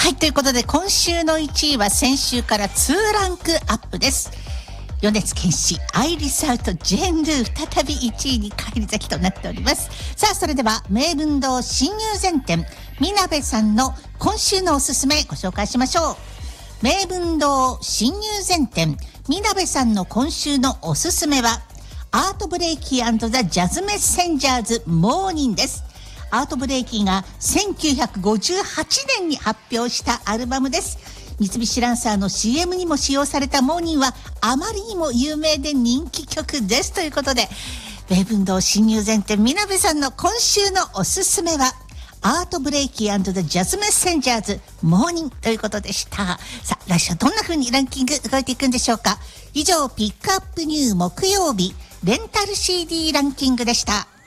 はい、ということで今週の1位は先週から2ランクアップです。米津玄師、アイリスアウト、ジェーンルー再び1位に返り咲きとなっております。さあ、それでは名文堂新入善店みなべさんの今週のおすすめご紹介しましょう。名文堂新入善店みなべさんの今週のおすすめはアートブレイキー&ザ・ジャズメッセンジャーズモーニンです。アートブレイキーが1958年に発表したアルバムです。三菱ランサーの CM にも使用されたモーニンはあまりにも有名で人気曲ですということで、名文堂新入善店みなべさんの今週のおすすめはアートブレイキー&ザ・ジャズメッセンジャーズモーニンということでした。さあ、来週はどんな風にランキング動いていくんでしょうか。以上、ピックアップニュー木曜日レンタル CD ランキングでした。